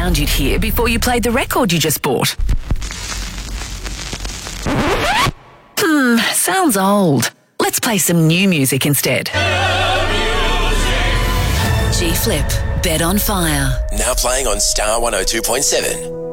sound you'd hear before you played the record you just bought. Sounds old. Let's play some new music instead. G Flip, Bed on Fire. Now playing on Star 102.7.